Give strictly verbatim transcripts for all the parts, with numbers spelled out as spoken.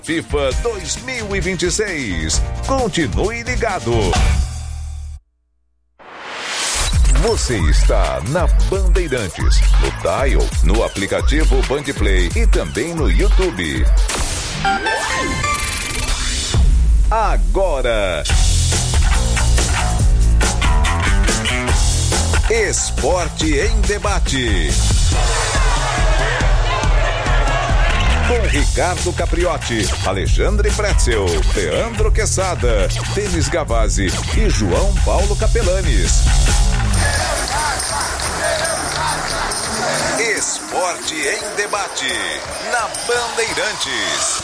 FIFA dois mil e vinte e seis. Continue ligado. Você está na Bandeirantes, no Dial, no aplicativo Bandplay e também no YouTube. Agora, Esporte em Debate. Com Ricardo Capriotti, Alexandre Pretzel, Leandro Quesada, Denis Gavazzi e João Paulo Capelanes. Esporte em Debate, na Bandeirantes.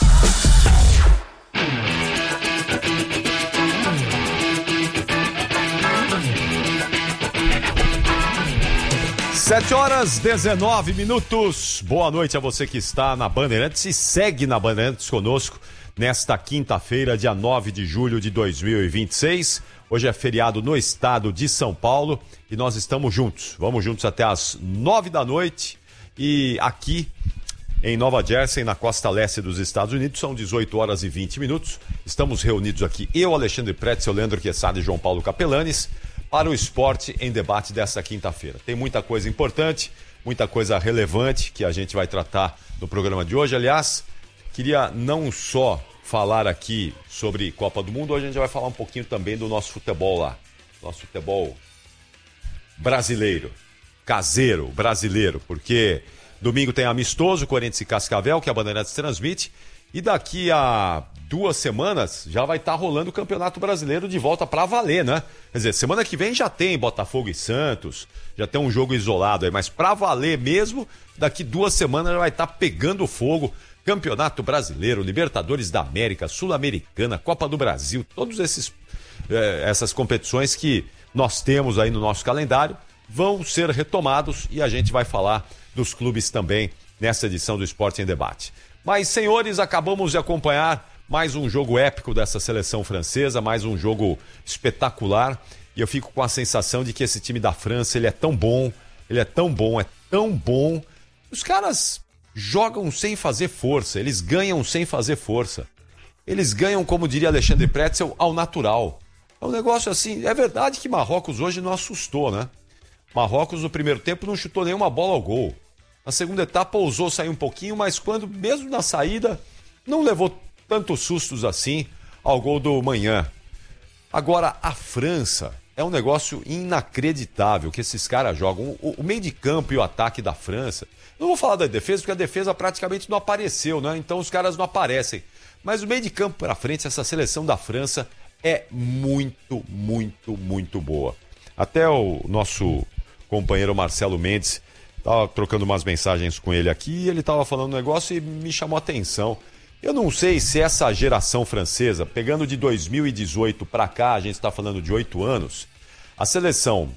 Sete horas, dezenove minutos. Boa noite a você que está na Bandeirantes e segue na Bandeirantes conosco nesta quinta-feira, dia nove de julho de dois mil e vinte e seis. Hoje é feriado no estado de São Paulo e nós estamos juntos. Vamos juntos até às nove da noite e aqui em Nova Jersey, na costa leste dos Estados Unidos, são dezoito horas e vinte minutos. Estamos reunidos aqui, eu, Alexandre Pretzel, Leandro Quesada e João Paulo Capelanes, para o Esporte em Debate desta quinta-feira. Tem muita coisa importante, muita coisa relevante que a gente vai tratar no programa de hoje. Aliás, queria não só falar aqui sobre Copa do Mundo, hoje a gente vai falar um pouquinho também do nosso futebol lá. Nosso futebol brasileiro, caseiro, brasileiro, porque domingo tem amistoso, Corinthians e Cascavel, que a Bandeirantes transmite, e daqui a duas semanas já vai estar tá rolando o Campeonato Brasileiro de volta para valer, né? Quer dizer, semana que vem já tem Botafogo e Santos, já tem um jogo isolado aí, mas para valer mesmo, daqui duas semanas já vai estar tá pegando fogo. Campeonato Brasileiro, Libertadores da América, Sul-Americana, Copa do Brasil, todas esses, eh, essas competições que nós temos aí no nosso calendário vão ser retomados e a gente vai falar dos clubes também nessa edição do Esporte em Debate. Mas, senhores, acabamos de acompanhar mais um jogo épico dessa seleção francesa, mais um jogo espetacular, e eu fico com a sensação de que esse time da França, ele é tão bom, ele é tão bom, é tão bom. Os caras jogam sem fazer força, eles ganham sem fazer força. Eles ganham, como diria Alexandre Pretzel, ao natural. É um negócio assim, é verdade que Marrocos hoje não assustou, né? Marrocos no primeiro tempo não chutou nenhuma bola ao gol. Na segunda etapa ousou sair um pouquinho, mas quando, mesmo na saída, não levou tantos sustos assim ao gol do Manhã. Agora, a França é um negócio inacreditável que esses caras jogam. O, o meio de campo e o ataque da França. Não vou falar da defesa, porque a defesa praticamente não apareceu, né? Então os caras não aparecem. Mas o meio de campo para frente, essa seleção da França é muito, muito, muito boa. Até o nosso companheiro Marcelo Mendes, estava trocando umas mensagens com ele aqui, e ele estava falando um negócio e me chamou a atenção. Eu não sei se essa geração francesa, pegando de dois mil e dezoito para cá, a gente está falando de oito anos, a seleção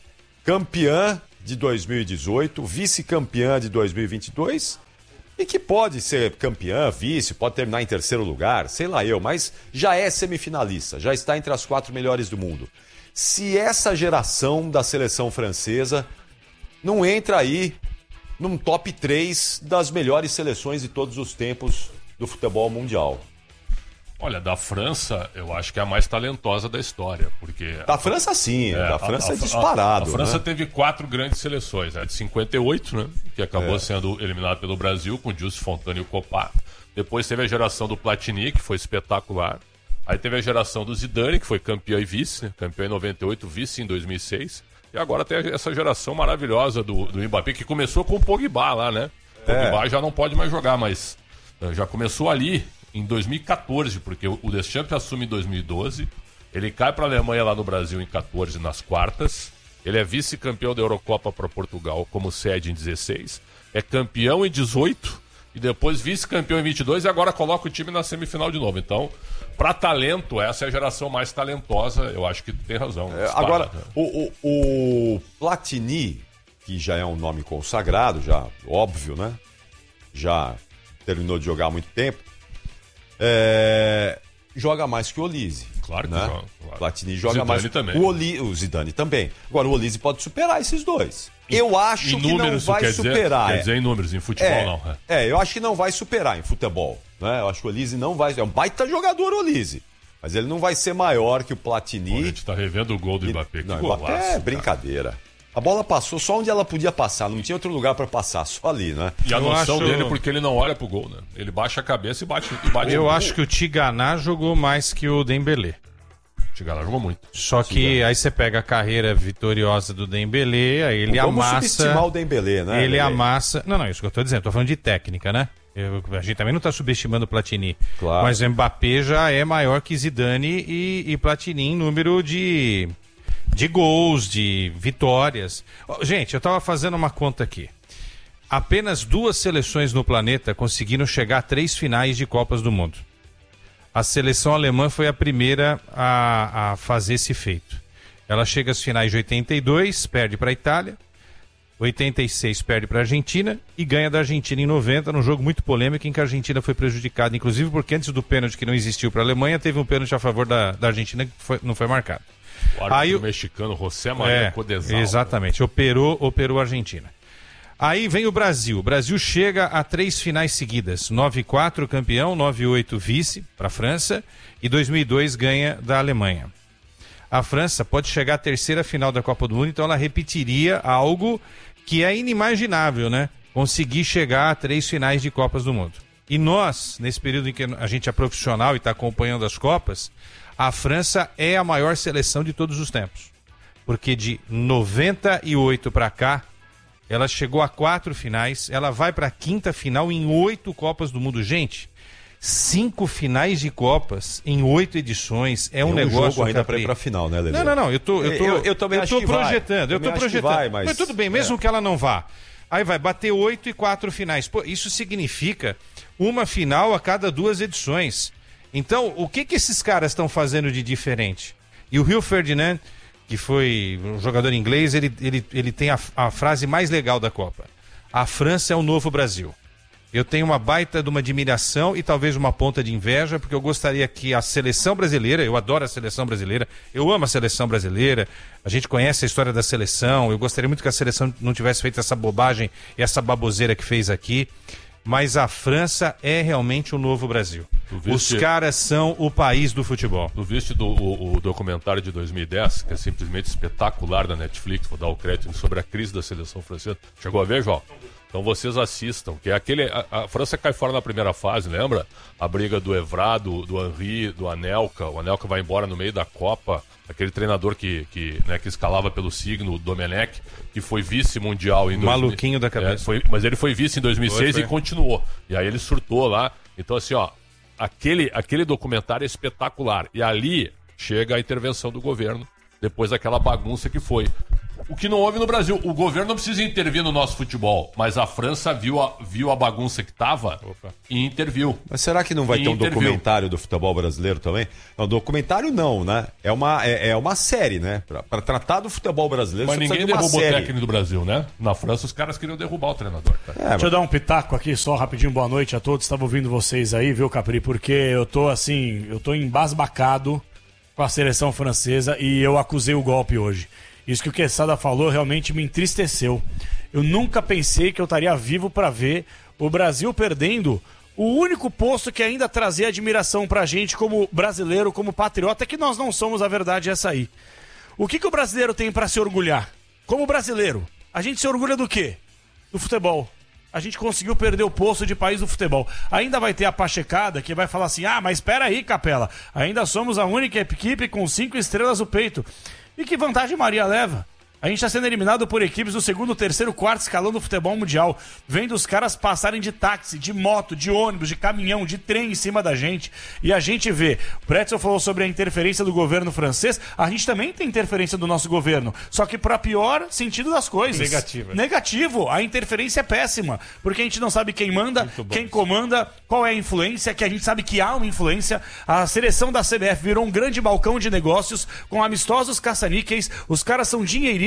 campeã de dois mil e dezoito, vice-campeã de dois mil e vinte e dois, e que pode ser campeã, vice, pode terminar em terceiro lugar, sei lá eu, mas já é semifinalista, já está entre as quatro melhores do mundo. Se essa geração da seleção francesa não entra aí num top três das melhores seleções de todos os tempos do futebol mundial. Olha, da França, eu acho que é a mais talentosa da história, porque... Da França, sim. É, da França a, a, é disparado. A, a França, né? teve quatro grandes seleções. A de cinquenta e oito, né? Que acabou é. sendo eliminada pelo Brasil, com o Jules Fontana e o Copa. Depois teve a geração do Platini, que foi espetacular. Aí teve a geração do Zidane, que foi campeão e vice, né? Campeão em noventa e oito, vice em dois mil e seis. E agora tem essa geração maravilhosa do, do Mbappé, que começou com o Pogba lá, né? O é. Pogba já não pode mais jogar, mas já começou ali em dois mil e catorze, porque o Deschamps assume em dois mil e doze, ele cai para a Alemanha lá no Brasil em catorze nas quartas, ele é vice-campeão da Eurocopa para Portugal como sede em dezesseis, é campeão em dezoito e depois vice-campeão em vinte e dois e agora coloca o time na semifinal de novo. Então, para talento, essa é a geração mais talentosa, eu acho que tem razão. É, agora, né? o, o, o Platini, que já é um nome consagrado, já óbvio, né? Já terminou de jogar há muito tempo, é... joga mais que o Olise. Claro que né? joga. Claro. Platini joga Zidane mais. Também. O, Oli... o Zidane também. Agora, o Olise pode superar esses dois. Eu acho em que números, não vai quer superar. Dizer, é. quer dizer em números, em futebol é, não. É. é, eu acho que não vai superar em futebol. né? Eu acho que o Olise não vai... É um baita jogador, o Olise. Mas ele não vai ser maior que o Platini. Pô, a gente tá revendo o gol do Mbappé. Que não, golaço, Mbappé é brincadeira. A bola passou só onde ela podia passar, não tinha outro lugar pra passar, só ali, né? E a Eu noção acho... dele é porque ele não olha pro gol, né? Ele baixa a cabeça e bate, e bate Eu no acho gol. que o Tigana jogou mais que o Dembélé. O Tigana jogou muito. Só que Tigana. aí você pega a carreira vitoriosa do Dembélé, aí ele Vamos amassa... subestimar o Dembélé, né? Ele Lelê? amassa... Não, não, isso que eu tô dizendo, tô falando de técnica, né? Eu, a gente também não tá subestimando o Platini. Claro. Mas o Mbappé já é maior que Zidane e, e Platini em número de, de gols, de vitórias. Ó, gente, eu tava fazendo uma conta aqui. Apenas duas seleções no planeta conseguiram chegar a três finais de Copas do Mundo. A seleção alemã foi a primeira a, a fazer esse feito. Ela chega às finais de oitenta e dois, perde para a Itália. oitenta e seis perde para a Argentina e ganha da Argentina em noventa, num jogo muito polêmico em que a Argentina foi prejudicada, inclusive porque antes do pênalti que não existiu para a Alemanha, teve um pênalti a favor da, da Argentina que foi, não foi marcado. O árbitro Aí o- mexicano, José Maria É, Codesal. exatamente, operou, operou a Argentina. Aí vem o Brasil. O Brasil chega a três finais seguidas. nove a quatro campeão, nove a oito vice para a França e dois mil e dois ganha da Alemanha. A França pode chegar à terceira final da Copa do Mundo, então ela repetiria algo que é inimaginável, né? Conseguir chegar a três finais de Copas do Mundo. E nós, nesse período em que a gente é profissional e está acompanhando as Copas, a França é a maior seleção de todos os tempos. Porque de noventa e oito para cá, ela chegou a quatro finais, ela vai para a quinta final em oito Copas do Mundo. Gente, cinco finais de Copas em oito edições é um, Tem um negócio... jogo ainda para Capri. ir pra final, né, Lelê? Não, não, não, eu tô, eu tô, Eu- eu também acho tô que vai. projetando, eu tô Também acho que projetando. vai, mas- tudo bem, mesmo é. que ela não vá. Aí vai bater oito e quatro finais. Pô, isso significa uma final a cada duas edições. Então, o que que esses caras estão fazendo de diferente? E o Rio Ferdinand, que foi um jogador inglês, ele, ele, ele tem a, a frase mais legal da Copa. A França é o novo Brasil. Eu tenho uma baita de uma admiração e talvez uma ponta de inveja, porque eu gostaria que a seleção brasileira, eu adoro a seleção brasileira, eu amo a seleção brasileira, a gente conhece a história da seleção, eu gostaria muito que a seleção não tivesse feito essa bobagem e essa baboseira que fez aqui, mas a França é realmente o novo Brasil. viste- Os caras são o país do futebol. Tu viste do, o, o documentário de dois mil e dez, que é simplesmente espetacular da Netflix, vou dar o crédito, sobre a crise da seleção francesa. Chegou a ver, João? Então vocês assistam, que é aquele... A, a França cai fora na primeira fase, lembra? A briga do Evra, do, do Henry, do Anelka. O Anelka vai embora no meio da Copa. Aquele treinador que, que, né, que escalava pelo signo, o Domenech, que foi vice-mundial em dois mil. Maluquinho da cabeça. É, foi, mas ele foi vice em dois mil e seis Foi, foi. e continuou. E aí ele surtou lá. Então assim, ó, aquele, aquele documentário é espetacular. E ali chega a intervenção do governo, depois daquela bagunça que foi. O que não houve no Brasil. O governo não precisa intervir no nosso futebol, mas a França viu a, viu a bagunça que tava e interviu. Mas será que não vai E ter um interviu. documentário do futebol brasileiro também? Não, documentário não, né? É uma, é, é uma série, né? Pra, pra tratar do futebol brasileiro, Mas você ninguém precisa de uma derrubou o série. técnico do Brasil, né? Na França os caras queriam derrubar o treinador. Cara. É, Deixa eu dar um pitaco aqui, só rapidinho, boa noite a todos. Estava ouvindo vocês aí, viu, Capri? Porque eu tô assim, eu tô embasbacado com a seleção francesa e eu acusei o golpe hoje. Isso que o Quesada falou realmente me entristeceu. Eu nunca pensei que eu estaria vivo para ver o Brasil perdendo o único posto que ainda trazia admiração pra gente como brasileiro, como patriota, é que nós não somos, a verdade é essa aí. O que, que o brasileiro tem para se orgulhar? Como brasileiro, a gente se orgulha do quê? Do futebol. A gente conseguiu perder o posto de país do futebol. Ainda vai ter a pachecada que vai falar assim, ah, mas espera aí, Capela, ainda somos a única equipe com cinco estrelas no peito. E que vantagem Maria leva? A gente está sendo eliminado por equipes do segundo, terceiro, quarto escalão do futebol mundial. Vendo os caras passarem de táxi, de moto, de ônibus, de caminhão, de trem em cima da gente. E a gente vê. O Pretzel falou sobre a interferência do governo francês. A gente também tem interferência do nosso governo. Só que para pior sentido das coisas. Negativa. Negativo. A interferência é péssima. Porque a gente não sabe quem manda, quem comanda, qual é a influência, que a gente sabe que há uma influência. A seleção da C B F virou um grande balcão de negócios com amistosos caça-níqueis. Os caras são dinheiristas.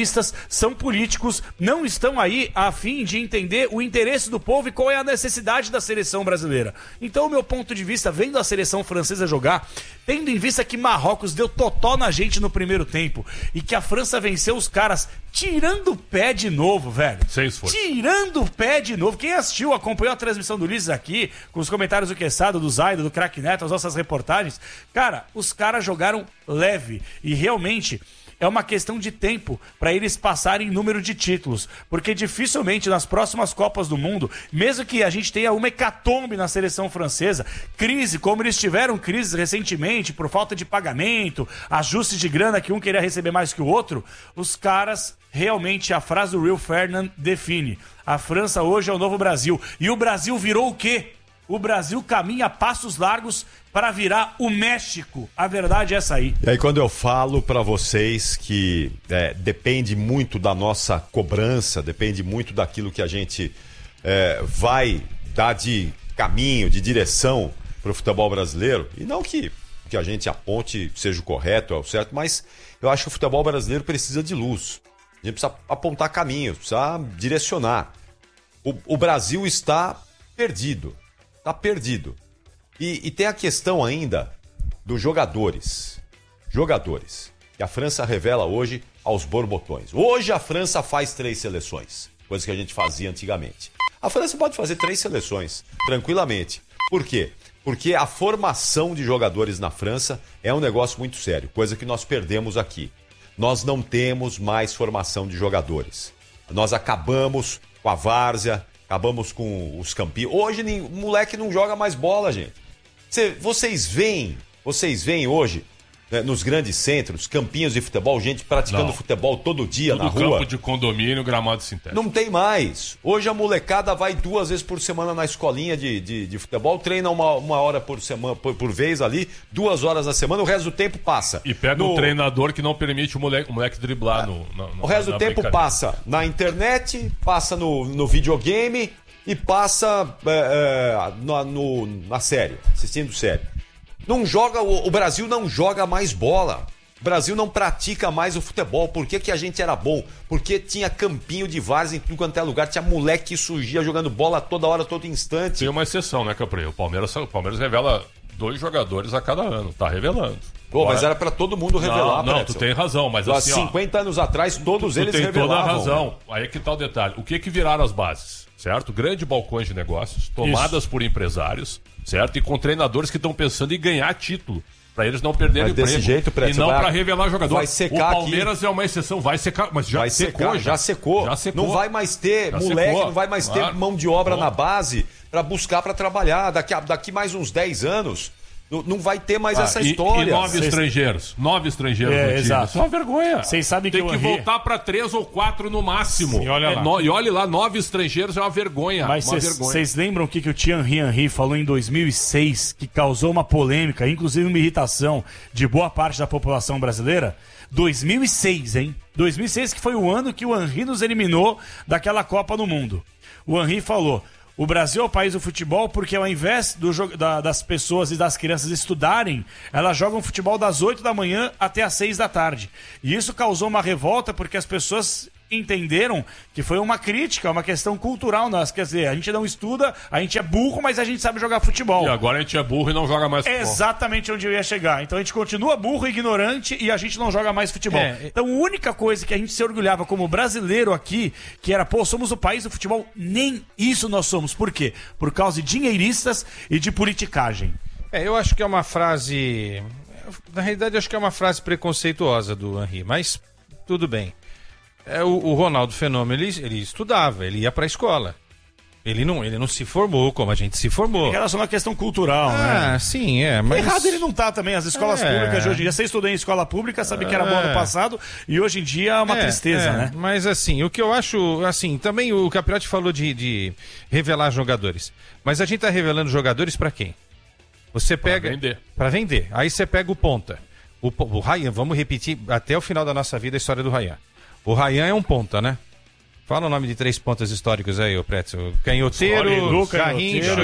dinheiristas, são políticos, não estão aí a fim de entender o interesse do povo e qual é a necessidade da seleção brasileira. Então, o meu ponto de vista, vendo a seleção francesa jogar, tendo em vista que Marrocos deu totó na gente no primeiro tempo e que a França venceu os caras tirando o pé de novo, velho. Sem esforço. Tirando o pé de novo. Quem assistiu, acompanhou a transmissão do Ulisses aqui, com os comentários do Quesada, do Zaido, do Craque Neto, as nossas reportagens. Cara, os caras jogaram leve. E realmente é uma questão de tempo para eles passarem número de títulos. Porque dificilmente nas próximas Copas do Mundo, mesmo que a gente tenha uma hecatombe na seleção francesa, crise, como eles tiveram crise recentemente, por falta de pagamento, ajuste de grana que um queria receber mais que o outro, os caras... Realmente, a frase do Rio Ferdinand define. A França hoje é o novo Brasil. E o Brasil virou o quê? O Brasil caminha a passos largos para virar o México. A verdade é essa aí. E aí quando eu falo para vocês que é, depende muito da nossa cobrança, depende muito daquilo que a gente é, vai dar de caminho, de direção para o futebol brasileiro, e não que, que a gente aponte seja o correto, é o certo, mas eu acho que o futebol brasileiro precisa de luz. A gente precisa apontar caminhos, precisa direcionar. O, o Brasil está perdido. Está perdido. E, e tem a questão ainda dos jogadores. Jogadores. Que a França revela hoje aos borbotões. Hoje a França faz três seleções. Coisa que a gente fazia antigamente. A França pode fazer três seleções, tranquilamente. Por quê? Porque a formação de jogadores na França é um negócio muito sério. Coisa que nós perdemos aqui. Nós não temos mais formação de jogadores. Nós acabamos com a várzea, acabamos com os campinhos. Hoje o moleque não joga mais bola, gente. Cê, vocês veem, vocês veem hoje, né, nos grandes centros, campinhos de futebol, gente praticando não. futebol todo dia Tudo na rua. campo de condomínio, gramado sintético. Não tem mais. Hoje a molecada vai duas vezes por semana na escolinha de, de, de futebol, treina uma, uma hora por semana, por, por vez ali, duas horas na semana, o resto do tempo passa. E pega no... um treinador que não permite o moleque, o moleque driblar é. no, no, no O resto do tempo passa na internet, passa no, no videogame e passa é, é, na, no, na série, assistindo série. Não joga, o, o Brasil não joga mais bola. O Brasil não pratica mais o futebol. Por que, que a gente era bom? Porque tinha campinho de várzea em tudo quanto é lugar. Tinha moleque que surgia jogando bola toda hora, todo instante. Tem uma exceção, né, Capri? O Palmeiras, o Palmeiras revela dois jogadores a cada ano. Tá revelando. Pô, mas era pra todo mundo revelar. Não, não tu tem razão. Mas há assim, cinquenta ó, anos atrás, todos tu, tu eles tem revelavam. Toda a razão. Aí é que tá o detalhe. O que que viraram as bases? Certo? Grandes balcões de negócios, tomadas Isso. por empresários, certo? E com treinadores que estão pensando em ganhar título, para eles não perderem o desse jeito, e não para revelar jogador. Vai secar o Palmeiras aqui. É uma exceção, vai secar, mas já vai secou, secar, já. já secou. Já secou. Não vai mais ter já moleque, secou. não vai mais claro. ter mão de obra Bom. na base para buscar, para trabalhar. Daqui, a, daqui mais uns dez anos, não vai ter mais ah, essa e, história. E nove Cês... estrangeiros. Nove estrangeiros é, no time. exato. Isso é uma vergonha. Vocês sabem Tem que, que Henry... voltar para três ou quatro no máximo. Sim, olha é, lá. no, e olhe lá, nove estrangeiros é uma vergonha. Mas vocês lembram o que, que o Thierry Henry falou em dois mil e seis, que causou uma polêmica, inclusive uma irritação de boa parte da população brasileira? dois mil e seis, hein? dois mil e seis que foi o ano que o Henry nos eliminou daquela Copa do Mundo. O Henry falou... O Brasil é o país do futebol porque ao invés do jogo, da, das pessoas e das crianças estudarem, elas jogam futebol das oito da manhã até as seis da tarde. E isso causou uma revolta porque as pessoas entenderam que foi uma crítica, uma questão cultural nossa. Quer dizer, a gente não estuda, a gente é burro, mas a gente sabe jogar futebol. E agora a gente é burro e não joga mais futebol. Exatamente onde eu ia chegar. Então a gente continua burro, ignorante e a gente não joga mais futebol. É. Então a única coisa que a gente se orgulhava como brasileiro aqui, que era, pô, somos o país do futebol, nem isso nós somos. Por quê? Por causa de dinheiristas e de politicagem. É, eu acho que é uma frase... Na realidade, eu acho que é uma frase preconceituosa do Henry, mas tudo bem. É, o, o Ronaldo Fenômeno, ele, ele estudava, ele ia pra escola. Ele não, ele não se formou como a gente se formou. Em relação à questão cultural, ah, né? Ah, sim, é. Mas... Errado ele não tá também. As escolas é... públicas de hoje em dia, você estudou em escola pública, sabe que era é... bom no passado, e hoje em dia é uma é, tristeza, é. né? Mas assim, o que eu acho, assim, também o Capriotti falou de, de revelar jogadores. Mas a gente tá revelando jogadores pra quem? Você pega... Pra vender. Pra vender. Aí você pega o ponta. O, o Ryan, vamos repetir até o final da nossa vida a história do Ryan. O Ryan é um ponta, né? Fala o nome de três pontas históricos aí, o Pretzel. Canhoteiro, Garrincha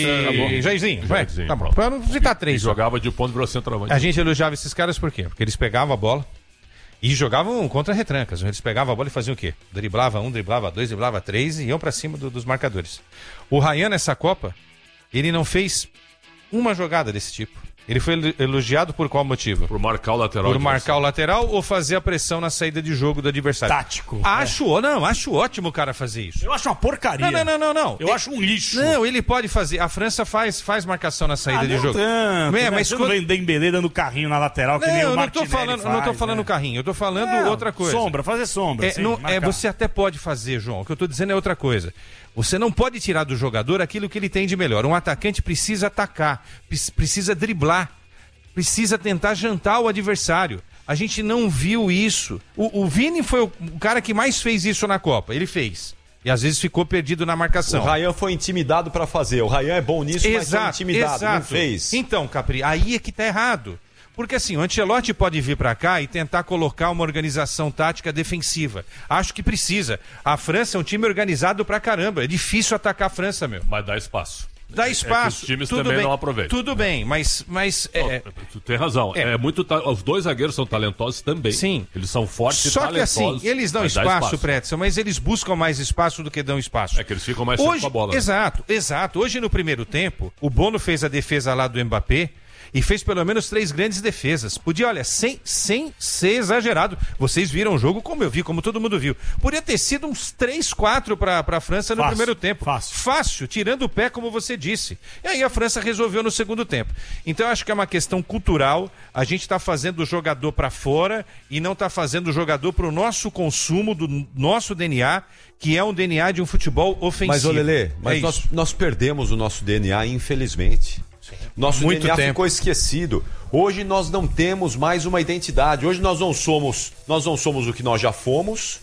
e Jairzinho. Vai, tá bom. Pra não citar três. E jogava de ponto virou centroavante. A gente elogiava esses caras por quê? Porque eles pegavam a bola E jogavam contra retrancas. Eles pegavam a bola e faziam o quê? Driblava um, driblava dois, driblava três e iam pra cima do, dos marcadores. O Ryan, nessa Copa, ele não fez uma jogada desse tipo. Ele foi elogiado por qual motivo? Por marcar o lateral. Por marcar o lateral ou fazer a pressão na saída de jogo do adversário? Tático. Acho, é. não, acho ótimo o cara fazer isso. Eu acho uma porcaria. Não, não, não, não. não. Eu ele, acho um lixo. Não, ele pode fazer. A França faz, faz marcação na saída ah, de jogo. Tanto, é, né? mas Você quando... não vem Dembélé dando carrinho na lateral que não, nem o eu não tô Martinelli falando, faz, não tô falando né? carrinho, eu tô falando não, outra coisa. Sombra, fazer sombra. É, sim, não, é, você até pode fazer, João. O que eu tô dizendo é outra coisa. Você não pode tirar do jogador aquilo que ele tem de melhor. Um atacante precisa atacar, precisa driblar. Precisa tentar jantar o adversário. A gente não viu isso. O, o Vini foi o, o cara que mais fez isso na Copa. Ele fez. E às vezes ficou perdido na marcação. O Ryan foi intimidado para fazer. O Ryan é bom nisso, exato, mas foi intimidado. Exato. Não fez. Então, Capri, aí é que tá errado. Porque assim, o Ancelotti pode vir para cá e tentar colocar uma organização tática defensiva. Acho que precisa. A França é um time organizado pra caramba. É difícil atacar a França, meu. Mas dá espaço. Dá espaço. É que os times tudo também bem, não aproveitam. Tudo bem, mas... mas não, é... Tu tem razão. É. É muito ta... Os dois zagueiros são talentosos também. Sim. Eles são fortes Só e talentosos. Só que assim, eles dão espaço, espaço. Pretzel, mas eles buscam mais espaço do que dão espaço. É que eles ficam mais tempo com a bola. Exato, né? exato. Hoje no primeiro tempo, o Bono fez a defesa lá do Mbappé e fez pelo menos três grandes defesas. Podia, olha, sem, sem ser exagerado. Vocês viram o jogo como eu vi, como todo mundo viu. Podia ter sido uns três, quatro para a França no fácil, primeiro tempo. Fácil. Fácil, tirando o pé, como você disse. E aí a França resolveu no segundo tempo. Então eu acho que é uma questão cultural. A gente está fazendo o jogador para fora e não está fazendo o jogador para o nosso consumo, do nosso D N A, que é um D N A de um futebol ofensivo. Mas, ô Lelê, mas é nós, nós perdemos o nosso D N A, infelizmente. Nosso Muito D N A tempo. ficou esquecido. Hoje nós não temos mais uma identidade. Hoje nós não somos, nós não somos o que nós já fomos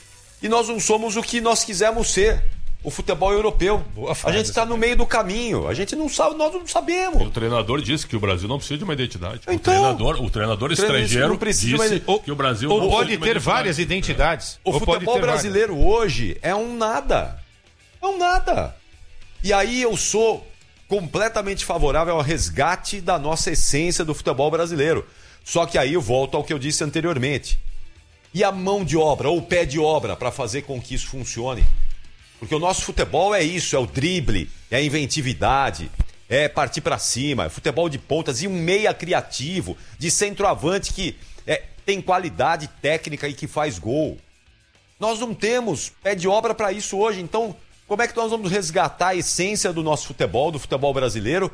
e nós não somos o que nós quisemos ser. O futebol europeu. Boa a frase, gente está no meio do caminho. A gente não sabe, nós não sabemos. O treinador disse que o Brasil não precisa de uma identidade. Então, o treinador, o treinador estrangeiro não precisa disse de uma... que o Brasil ou não pode precisa ter várias identidades. O ou futebol pode ter brasileiro várias. hoje é um nada. É um nada. E aí eu sou completamente favorável ao resgate da nossa essência do futebol brasileiro. Só que aí eu volto ao que eu disse anteriormente. E a mão de obra, ou o pé de obra, para fazer com que isso funcione? Porque o nosso futebol é isso, é o drible, é a inventividade, é partir para cima, é futebol de pontas e um meia criativo, de centroavante que é, tem qualidade técnica e que faz gol. Nós não temos pé de obra para isso hoje, então como é que nós vamos resgatar a essência do nosso futebol, do futebol brasileiro,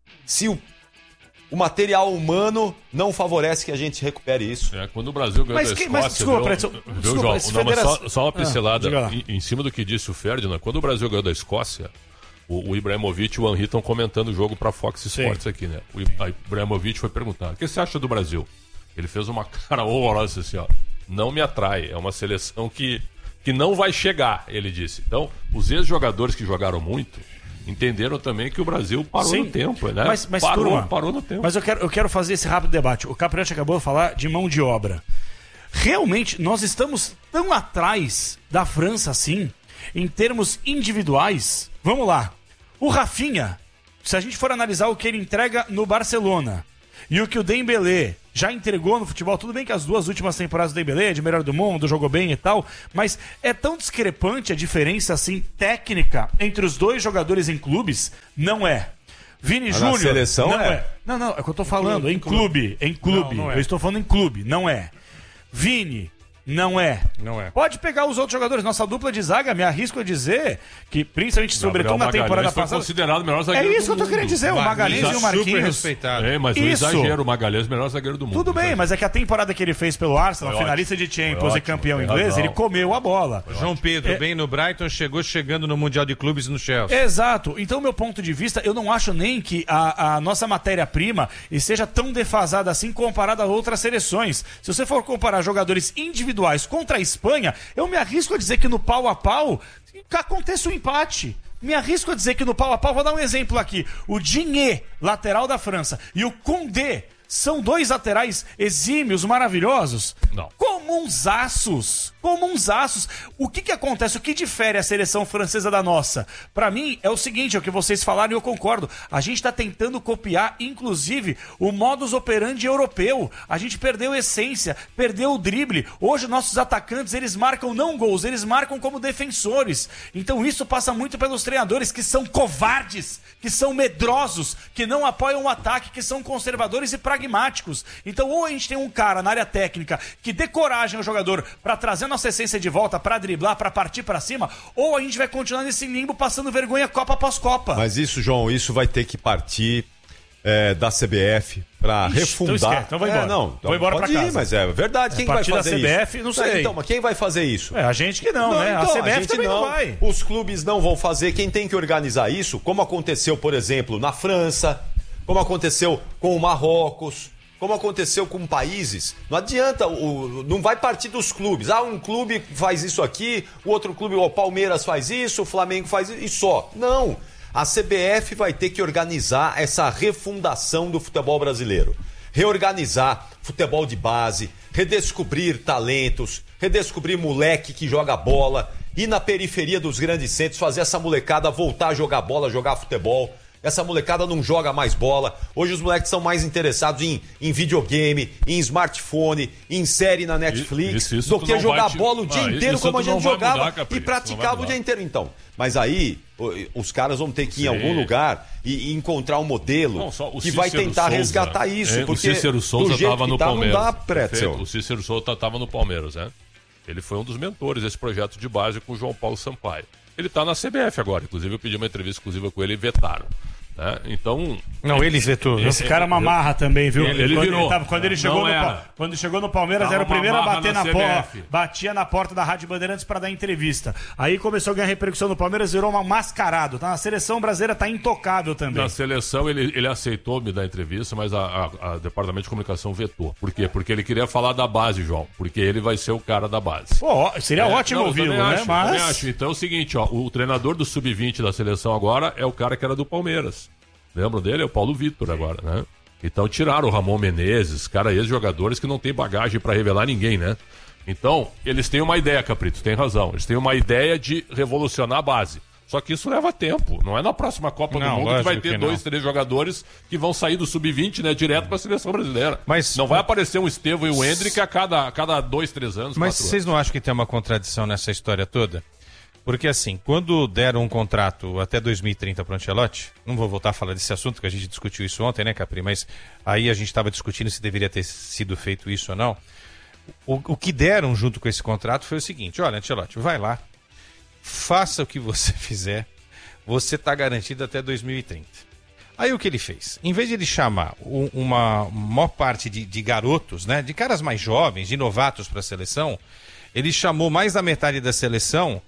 se o, o material humano não favorece que a gente recupere isso? É, quando o Brasil ganhou mas da que, Escócia... Mas, desculpa, viu, desculpa, viu, desculpa João, esse não, mas federação... só, só uma pincelada ah, em, em cima do que disse o Ferdinand. Quando o Brasil ganhou da Escócia, o, o Ibrahimovic e o Henry estão comentando o jogo para a Fox Sports Sim. aqui, né? O Ibrahimovic foi perguntar, o que você acha do Brasil? Ele fez uma cara horrorosa assim, ó. Não me atrai, é uma seleção que... que não vai chegar, ele disse. Então, os ex-jogadores que jogaram muito entenderam também que o Brasil parou Sim, no tempo, né? Mas, mas parou, turma, parou no tempo. Mas eu quero, eu quero fazer esse rápido debate. O Capriati acabou de falar de mão de obra. Realmente, nós estamos tão atrás da França assim, em termos individuais. Vamos lá. O Rafinha, se a gente for analisar o que ele entrega no Barcelona e o que o Dembélé já entregou no futebol, tudo bem que as duas últimas temporadas do Dembélé, de melhor do mundo, jogou bem e tal, mas é tão discrepante a diferença assim técnica entre os dois jogadores em clubes? Não é. Vini Mas Júnior, na seleção não é. é. Não, não, é o que eu tô falando, clube, em clube, em clube. Não, não é. Eu estou falando em clube, não é. Vini, não é. Não é. Pode pegar os outros jogadores. Nossa dupla de zaga, me arrisco a dizer que, principalmente, sobretudo na temporada foi passada... considerado o melhor É zagueiro isso que eu tô do querendo mundo. dizer, o Magalhães e o Super Marquinhos. respeitado. É, mas no Isso. exagero, o Magalhães é o melhor zagueiro do mundo. Tudo bem, exagero. mas é que a temporada que ele fez pelo Arsenal, Foi finalista ótimo. de Champions Foi e ótimo, campeão tem inglês, razão. ele comeu a bola. João Pedro, É- bem no Brighton, chegou chegando no Mundial de Clubes no Chelsea. Exato. Então, meu ponto de vista, eu não acho nem que a, a nossa matéria-prima esteja tão defasada assim comparada a outras seleções. Se você for comparar jogadores individuais contra a Espanha, eu me arrisco a dizer que no pau a pau aconteça um empate. Me arrisco a dizer que no pau a pau, vou dar um exemplo aqui. O Digne, lateral da França, e o Koundé, São dois laterais exímios, maravilhosos? Não. Comunzaços. Comunzaços. O que que acontece? O que difere a seleção francesa da nossa? Pra mim, é o seguinte, é o que vocês falaram e eu concordo. A gente tá tentando copiar, inclusive, o modus operandi europeu. A gente perdeu a essência, perdeu o drible. Hoje, nossos atacantes, eles marcam não gols, eles marcam como defensores. Então, isso passa muito pelos treinadores que são covardes, que são medrosos, que não apoiam o ataque, que são conservadores e pragmáticos. Então, ou a gente tem um cara na área técnica que dê coragem ao jogador pra trazer a nossa essência de volta, pra driblar, pra partir pra cima, ou a gente vai continuar nesse limbo passando vergonha Copa após Copa. Mas isso, João, isso vai ter que partir é, da C B F pra Ixi, refundar. Então, esquece, então vai embora. É, não, então vou embora pode pra ir, casa. mas é verdade. Quem É, vai partir fazer da C B F, isso? não sei. Então, mas quem vai fazer isso? É, a gente que não, Não, né? então, a C B F gente também não, não vai. Os clubes não vão fazer. Quem tem que organizar isso, como aconteceu, por exemplo, na França, como aconteceu com o Marrocos, como aconteceu com países, não adianta, o, não vai partir dos clubes. Ah, um clube faz isso aqui, o outro clube, o Palmeiras faz isso, o Flamengo faz isso, e só. Não. A C B F vai ter que organizar essa refundação do futebol brasileiro. Reorganizar futebol de base, redescobrir talentos, redescobrir moleque que joga bola, ir na periferia dos grandes centros, fazer essa molecada voltar a jogar bola, jogar futebol. Essa molecada não joga mais bola. Hoje os moleques são mais interessados em, em videogame, em smartphone, em série na Netflix, isso, isso do que jogar te... bola o dia ah, inteiro como a gente jogava mudar, e praticava o dia inteiro. Então, mas aí os caras vão ter que ir em algum lugar e, e encontrar um modelo não, só, que vai tentar Souza, resgatar isso. É, porque o Cícero Souza estava no tá, Palmeiras. Não dá, Pretzel. O Cícero Souza estava no Palmeiras, né? Ele foi um dos mentores desse projeto de base com o João Paulo Sampaio. Ele está na C B F agora, inclusive eu pedi uma entrevista exclusiva com ele e vetaram. Né? Então. Não, ele vetou. Esse cara é uma marra também, viu? Ele, ele quando, virou. Ele tava, quando, ele chegou Não no, era. quando chegou no Palmeiras, Tava era o primeiro a uma bater marra na, na porta. C B F. Batia na porta da Rádio Bandeirantes para dar entrevista. Aí começou a ganhar repercussão no Palmeiras, virou uma mascarado. Tá? Na seleção brasileira tá intocável também. Na seleção ele, ele aceitou me dar entrevista, mas a, a, a Departamento de Comunicação vetou. Por quê? Porque ele queria falar da base, João. Porque ele vai ser o cara da base. Pô, seria É, ótimo não, ouvi-lo, também né? acho, Mas... também acho. Então é o seguinte, ó, o treinador do sub vinte da seleção agora é o cara que era do Palmeiras. Lembram dele? É o Paulo Vitor agora, né? Então tiraram o Ramon Menezes, cara, ex-jogadores que não tem bagagem pra revelar ninguém, né? Então, eles têm uma ideia, Caprito, tem razão. Eles têm uma ideia de revolucionar a base. Só que isso leva tempo. Não é na próxima Copa Não, do Mundo que vai lógico ter que dois, três jogadores que vão sair do sub vinte, né, direto pra seleção brasileira. Mas- não vai aparecer um Estevão e o Hendrick a cada, a cada dois, três anos, Mas quatro vocês anos. não acham que tem uma contradição nessa história toda? Porque assim, quando deram um contrato até dois mil e trinta para o Ancelotti, não vou voltar a falar desse assunto, que a gente discutiu isso ontem, né, Capri? Mas aí a gente estava discutindo se deveria ter sido feito isso ou não. O, o que deram junto com esse contrato foi o seguinte: olha, Ancelotti, vai lá, faça o que você fizer, você está garantido até dois mil e trinta. Aí o que ele fez? Em vez de ele chamar um, uma maior parte de, de garotos, né, de caras mais jovens, de novatos para a seleção, ele chamou mais da metade da seleção,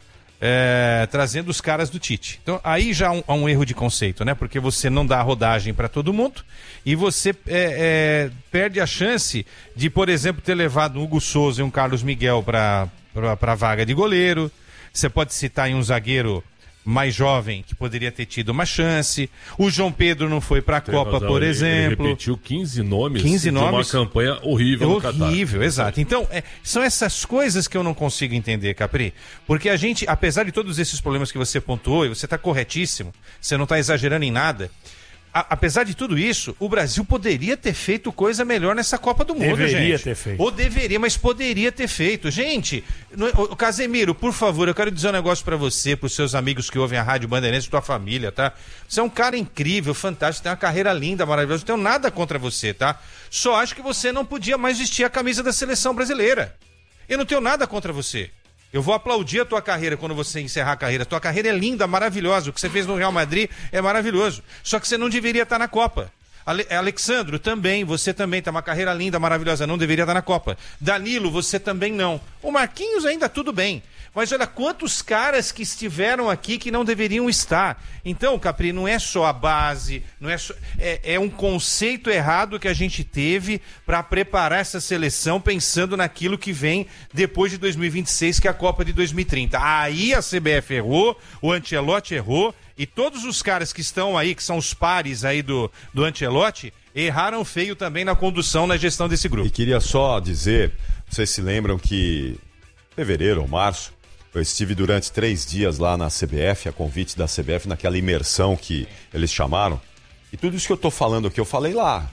é, trazendo os caras do Tite. Então aí já há um, há um erro de conceito, né? Porque você não dá rodagem para todo mundo e você é, é, perde a chance de, por exemplo, ter levado um Hugo Souza e um Carlos Miguel para a vaga de goleiro. Você pode citar aí um zagueiro mais jovem que poderia ter tido uma chance. O João Pedro não foi para a Copa, razão, por ele, exemplo. Ele repetiu quinze nomes quinze de nomes. uma campanha horrível É no Catar. horrível, exato. Então, é, são essas coisas que eu não consigo entender, Capri. Porque a gente, apesar de todos esses problemas que você pontuou, e você está corretíssimo, você não está exagerando em nada, a, apesar de tudo isso, o Brasil poderia ter feito coisa melhor nessa Copa do Mundo, gente. Deveria ter feito. Ou deveria, mas poderia ter feito. Gente, no, o Casemiro, por favor, eu quero dizer um negócio pra você, pros seus amigos que ouvem a Rádio Bandeirantes, tua família, tá? Você é um cara incrível, fantástico, tem uma carreira linda, maravilhosa, não tenho nada contra você, tá? Só acho que você não podia mais vestir a camisa da seleção brasileira. Eu não tenho nada contra você. Eu vou aplaudir a tua carreira quando você encerrar a carreira. Tua carreira é linda, maravilhosa. O que você fez no Real Madrid é maravilhoso. Só que você não deveria estar na Copa. Ale- Alexandro, também. Você também tem uma carreira linda, maravilhosa. Não deveria estar na Copa. Danilo, você também não. O Marquinhos ainda tudo bem. Mas olha quantos caras que estiveram aqui que não deveriam estar. Então, Capri, não é só a base, não é só, é, é um conceito errado que a gente teve para preparar essa seleção pensando naquilo que vem depois de dois mil e vinte e seis, que é a Copa de dois mil e trinta. Aí a C B F errou, o Ancelotti errou, e todos os caras que estão aí, que são os pares aí do, do Ancelotti, erraram feio também na condução, na gestão desse grupo. E queria só dizer, vocês se lembram que em fevereiro ou março, eu estive durante três dias lá na C B F, a convite da C B F, naquela imersão que eles chamaram. E tudo isso que eu tô falando aqui, eu falei lá.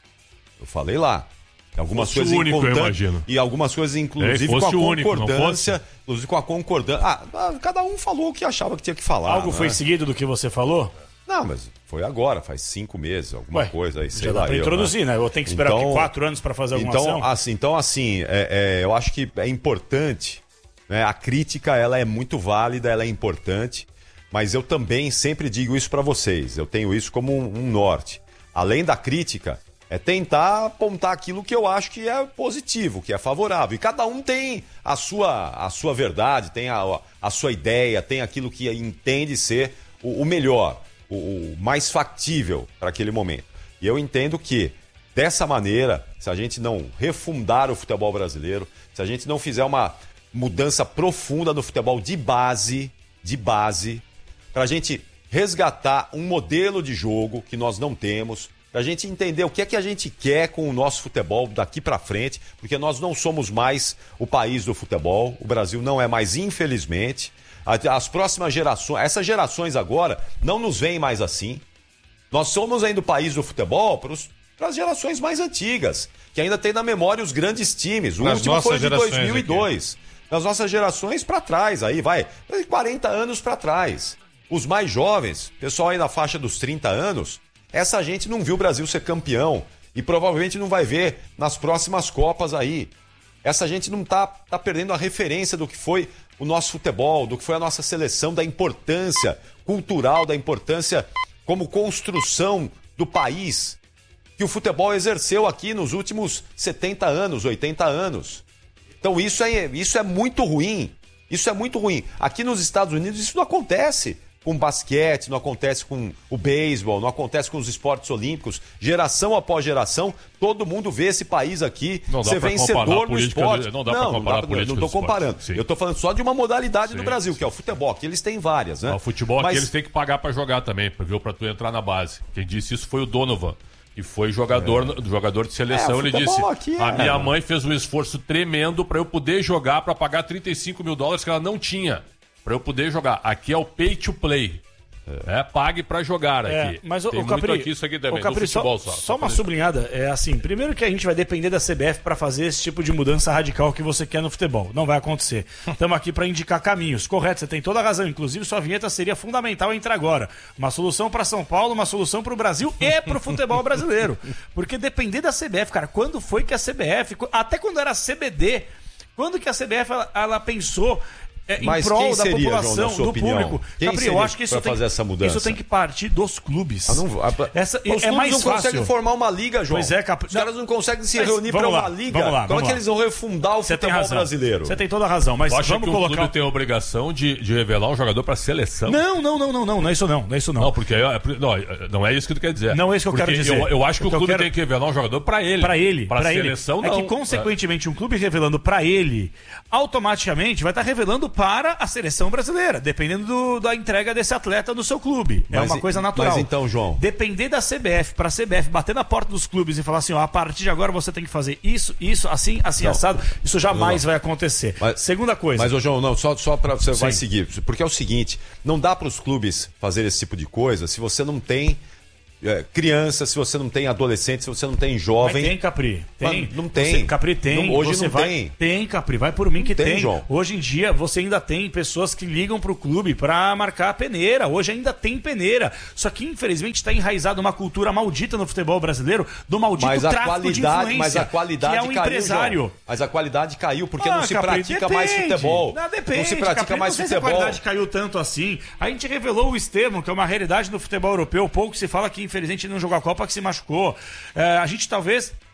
Eu falei lá. Algumas coisas único, eu importantes imagino. E algumas coisas, inclusive, É, com a fosse o único, não concordância. fosse? Inclusive com a concordância. Ah, cada um falou o que achava que tinha que falar. Algo né? foi seguido do que você falou? Não, mas foi agora, faz cinco meses, alguma Ué, coisa aí, sei já dá lá. pra eu, introduzir, né? Eu tenho que esperar Então- aqui quatro anos pra fazer alguma Então, ação? assim, então, assim é, é, eu acho que é importante, né? A crítica, ela é muito válida, ela é importante, mas eu também sempre digo isso para vocês, eu tenho isso como um, um norte. Além da crítica, é tentar apontar aquilo que eu acho que é positivo, que é favorável. E cada um tem a sua, a sua verdade, tem a, a sua ideia, tem aquilo que entende ser o, o melhor, o, o mais factível para aquele momento. E eu entendo que, dessa maneira, se a gente não refundar o futebol brasileiro, se a gente não fizer uma mudança profunda no futebol de base, de base, para a gente resgatar um modelo de jogo que nós não temos, para a gente entender o que é que a gente quer com o nosso futebol daqui para frente, porque nós não somos mais o país do futebol, o Brasil não é mais, infelizmente. As próximas gerações, essas gerações agora, não nos veem mais assim. Nós somos ainda o país do futebol para as gerações mais antigas, que ainda tem na memória os grandes times. O Nas último foi nossas de dois gerações mil e dois. Nas nossas gerações para trás, aí vai, quarenta anos para trás. Os mais jovens, pessoal aí na faixa dos trinta anos, essa gente não viu o Brasil ser campeão e provavelmente não vai ver nas próximas Copas aí. Essa gente não tá, tá perdendo a referência do que foi o nosso futebol, do que foi a nossa seleção, da importância cultural, da importância como construção do país que o futebol exerceu aqui nos últimos setenta anos, oitenta anos. Então isso é, isso é muito ruim. Isso é muito ruim. Aqui nos Estados Unidos isso não acontece com basquete, não acontece com o beisebol, não acontece com os esportes olímpicos. Geração após geração, todo mundo vê esse país aqui Não dá ser pra comparar vencedor a no política esporte. de- não dá pra comparar não dá a política não do estou esporte. comparando. Sim. Eu estou falando só de uma modalidade Sim, do Brasil, sim. que é o futebol. Aqui eles têm várias, né? O futebol Mas- aqui eles têm que pagar pra jogar também, viu? Pra tu entrar na base. Quem disse isso foi o Donovan, que foi jogador, É. jogador de seleção. É, o Ele futebol disse: aqui é- a minha mãe fez um esforço tremendo pra eu poder jogar, pra pagar trinta e cinco mil dólares que ela não tinha. Pra eu poder jogar. Aqui é o pay to play. É, pague pra jogar aqui. É, mas o, Tem o muito Capri, aqui isso aqui também, o Capri, no futebol só, só. só uma sublinhada, é assim, primeiro que a gente vai depender da C B F para fazer esse tipo de mudança radical que você quer no futebol. Não vai acontecer. Estamos aqui para indicar caminhos. Correto, você tem toda a razão. Inclusive, sua vinheta seria fundamental entrar agora. Uma solução para São Paulo, uma solução para o Brasil e para o futebol brasileiro. Porque depender da C B F, cara, quando foi que a C B F, até quando era C B D, quando que a C B F ela, ela pensou É, em Mas prol quem da seria, população, João, na sua do opinião? público. Quem Capri, eu seria acho que isso pra tem, fazer essa mudança? isso tem que partir dos clubes. Ah, não, a- Essa, os é, é clubes mais não fácil. conseguem formar uma liga, João. Pois é, Capri. Os caras não conseguem se Mas reunir para vamos uma lá, liga. vamos lá, Como vamos é que lá. eles vão refundar o Você tem futebol razão. brasileiro? Você tem toda a razão, mas Tu acha vamos que o colocar... clube tem a obrigação de, de revelar um jogador pra seleção? Não, não, não, não, não, não é isso não, não é isso não. Não, porque é- é- não, é- não é isso que tu quer dizer. Não é isso que eu Porque quero dizer. Eu, eu acho que O o que eu clube quero- tem que revelar um jogador pra ele. Pra ele, pra pra ele. seleção É não. que, consequentemente, um clube revelando pra ele, automaticamente vai estar revelando para a seleção brasileira, dependendo do- da entrega desse atleta do seu clube. É Mas uma e- coisa natural. mas então, João- Depender da C B F, pra C B F bater na porta dos clubes e falar assim, ó, a partir de agora você tem que fazer isso, isso, assim, assim, Não. assado, isso jamais Não. vai acontecer. Mas- Segunda coisa. Mas, ô João, não, só, só para você vai Sim. seguir. Porque é o seguinte, não dá para os clubes fazer esse tipo de coisa se você não tem é, criança, se você não tem adolescente, se você não tem Mas jovem. tem, Capri. Tem. Mas não tem. Você, Capri tem. Não- hoje você não vai... tem. Tem, Capri. Vai por mim que tem, tem. João. Hoje em dia, você ainda tem pessoas que ligam pro clube pra marcar a peneira. Hoje ainda tem peneira. Só que, infelizmente, está enraizada uma cultura maldita no futebol brasileiro do maldito Mas a tráfico de qualidade, influência. mas a qualidade que é um caiu, empresário. João. Mas a qualidade caiu porque Ah, não se Capri, pratica mais depende. futebol. Não, depende, não se pratica Capri, mais não sei se a futebol. qualidade caiu tanto assim. A gente revelou o Estevam, que é uma realidade no futebol europeu. Pouco se fala que, infelizmente, não jogou a Copa, que se machucou. É, a gente talvez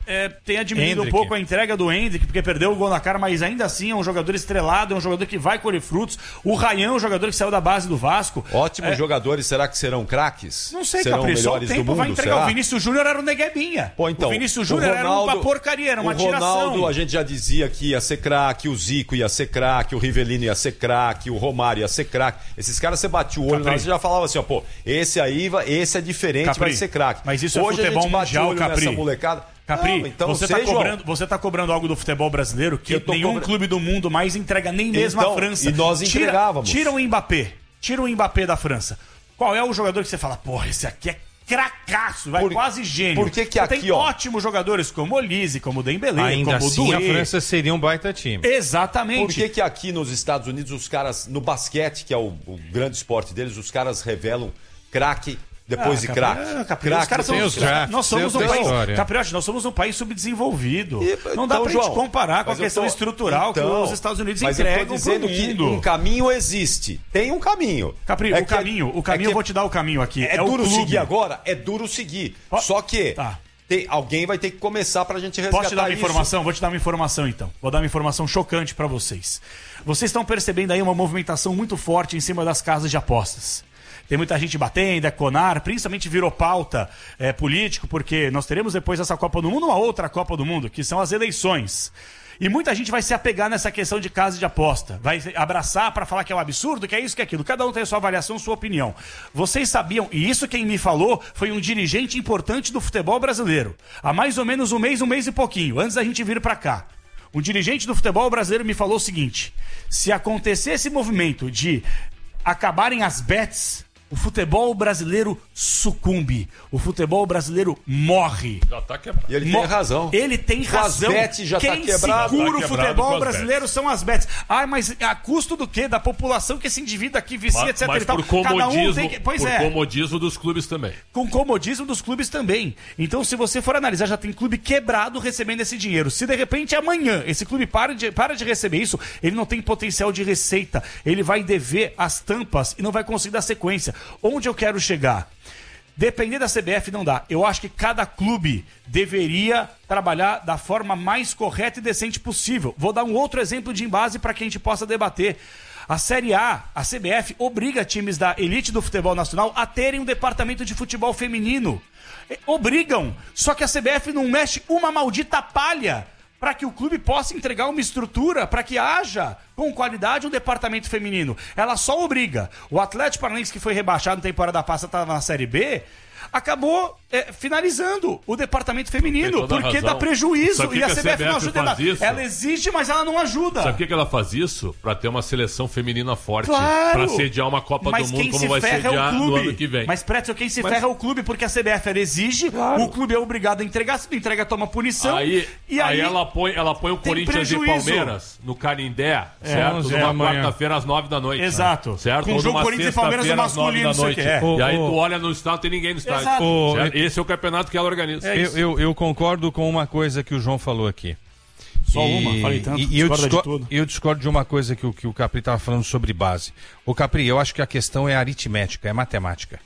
é, tenha diminuído Hendrick. um pouco a entrega do Hendrick, porque perdeu o gol na cara, mas ainda assim é um jogador estrelado, é um jogador que vai colher frutos. O Ryan é um jogador que saiu da base do Vasco. Ótimos é, jogadores, será que serão craques? Não sei, serão Capri, só o melhores do tempo mundo, vai entregar. será? O Vinícius Júnior era o Neguebinha. Pô, então, o Vinícius Júnior o Ronaldo, era uma porcaria, era uma o tiração. Ronaldo, a gente já dizia que ia ser craque, o Zico ia ser craque, o Rivelino ia ser craque, o Romário ia ser craque. Esses caras você batia o olho, Capri. você já falava assim, ó, pô, esse aí, vai- esse é diferente, Capri, vai ser craque. mas isso Hoje é futebol a gente bate mundial, o olho Capri. nessa molecada. Capri, Não, então você, tá sejam- cobrando, você tá cobrando algo do futebol brasileiro que Eu tô nenhum cobra- clube do mundo mais entrega, nem mesmo Então, a França. e nós Tira- entregávamos. Tira, o Mbappé. Tira o Mbappé da França. Qual é o jogador que você fala, porra, esse aqui é cracaço, vai Por- quase gênio. por que que Você aqui, tem ó- ótimos jogadores como o Olise, como o Dembélé, Ainda como assim, o a Doué. França seria um baita time. Exatamente. Por que, que aqui nos Estados Unidos os caras, no basquete, que é o, o grande esporte deles, os caras revelam craque depois Ah, de Capri, craque? ah, Capri, Craque os caras são, tem os drafts, nós somos tem um outra país, história. Capriotti, nós somos um país subdesenvolvido. E, não dá então, pra João, gente comparar com a mas eu questão tô- estrutural que então, os Estados Unidos mas eu tô entregam pro dizendo que mundo. um caminho existe. Tem um caminho. Capri, É o que- caminho, o é caminho que eu vou te dar o caminho aqui. É, É, o duro clube. seguir agora? É duro seguir. Ó, Só que tá. tem, alguém vai ter que começar pra gente resgatar Posso te dar uma isso. informação? Vou te dar uma informação então. Vou dar uma informação chocante pra vocês. Vocês estão percebendo aí uma movimentação muito forte em cima das casas de apostas. Tem muita gente batendo, é Conar, principalmente virou pauta é, político, porque nós teremos depois dessa Copa do Mundo uma outra Copa do Mundo, que são as eleições. E muita gente vai se apegar nessa questão de casa de aposta. Vai abraçar para falar que é um absurdo, que é isso, que é aquilo. Cada um tem a sua avaliação, sua opinião. Vocês sabiam, e isso quem me falou foi um dirigente importante do futebol brasileiro. Há mais ou menos um mês, um mês e pouquinho, antes da gente vir para cá. O dirigente do futebol brasileiro me falou o seguinte: se acontecer esse movimento de acabarem as bets, o futebol brasileiro sucumbe. O futebol brasileiro morre. Já tá quebrado. E ele Mo- tem razão. Ele tem Com as razão. bets já tá Quem quebrado. segura Tá o quebrado com futebol as brasileiro são as bets. Ah, mas a custo do quê? Da população que esse indivíduo aqui vicia, Mas, etc mas e tal. por Cada um comodismo, tem que... Pois por é. comodismo dos clubes também. Com comodismo dos clubes também. Então, se você for analisar, já tem clube quebrado recebendo esse dinheiro. Se de repente amanhã esse clube para de, para de receber isso, ele não tem potencial de receita. Ele vai dever as tampas e não vai conseguir dar sequência. Onde eu quero chegar? Depender da C B F não dá. Eu acho que cada clube deveria trabalhar da forma mais correta e decente possível. Vou dar um outro exemplo de embase para que a gente possa debater. A Série A, a C B F, obriga times da elite do futebol nacional a terem um departamento de futebol feminino. É, Obrigam. Só que a C B F não mexe uma maldita palha para que o clube possa entregar uma estrutura, para que haja com qualidade um departamento feminino. Ela só obriga. O Atlético Paranaense, que foi rebaixado na temporada passada, estava na Série B, acabou é, finalizando o departamento Tem feminino, toda a porque razão. dá prejuízo. Sabe que E a que a C B F não C B F ajuda ela. faz isso? Ela existe, mas ela não ajuda. Sabe por que que ela faz isso? Pra ter uma seleção feminina forte. Claro. Pra sediar uma Copa Mas do Mundo quem como se vai ferra sediar é o no clube. ano que vem. Mas, Pretzel, quem se Mas- ferra é o clube, porque a C B F ela exige, o clube é obrigado a entregar, se não entrega, toma punição. Aí, e aí, aí, ela põe, ela põe o tem Corinthians e prejuízo. Palmeiras no Canindé, certo? onze da Numa manhã. quarta-feira às nove da noite. Exato. Certo? Com Ou o jogo numa Corinthians e Palmeiras no sexta-feira às nove masculino, da isso noite. aqui é. E aí Ô, tu ô. olha no estádio, tem ninguém no estádio. Exato. Ô, Certo? Esse é o campeonato que ela organiza. É Eu, eu, eu concordo com uma coisa que o João falou aqui. Só uma, falei tanto, E, e eu, discorda de discordo, tudo. eu discordo de uma coisa que, o- que o Capri estava falando sobre base. Ô Capri, eu acho que a questão é aritmética, é matemática.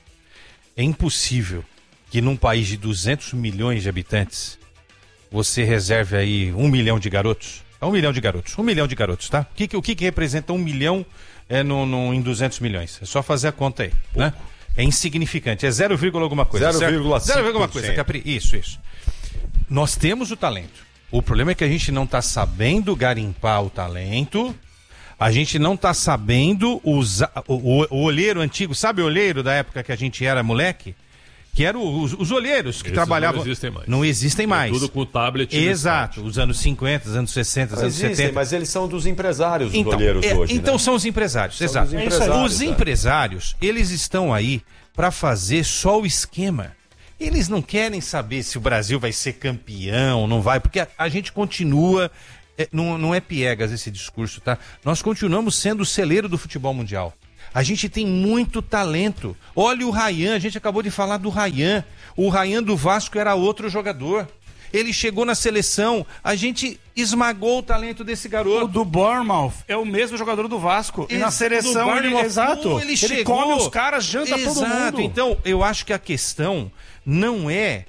É impossível que num país de duzentos milhões de habitantes você reserve aí um milhão de garotos. É um milhão de garotos. Um milhão de garotos, tá? O que, que- o que, que representa um milhão é, no, no- em duzentos milhões? É só fazer a conta aí, né? É insignificante. É zero, alguma coisa. zero vírgula cinco por cento. zero, alguma coisa, Capri. Isso, isso. Nós temos o talento. O problema é que a gente não está sabendo garimpar o talento. A gente não está sabendo usar. O, o, o olheiro antigo, sabe o olheiro da época que a gente era moleque? Que eram os, os olheiros que Esses trabalhavam. não existem mais. Não existem mais. Tudo com tablet. no Exato. Os anos cinquenta, os anos sessenta, os anos Existem, setenta. mas eles são dos empresários, os Então, olheiros é, hoje. então né? são os empresários, exato. os empresários, Os é. empresários, eles estão aí para fazer só o esquema. Eles não querem saber se o Brasil vai ser campeão, não vai, porque a, a gente continua, é, não, não é piegas esse discurso, tá? Nós continuamos sendo o celeiro do futebol mundial. A gente tem muito talento. Olha o Ryan, a gente acabou de falar do Ryan. O Ryan do Vasco era outro jogador. Ele chegou na seleção, a gente esmagou o talento desse garoto. O do Bournemouth é o mesmo jogador do Vasco. E na Esse seleção, do ele, Bournemouth, exato. pô, ele, Ele chegou. come os caras, janta todo Exato. mundo. Então, eu acho que a questão não é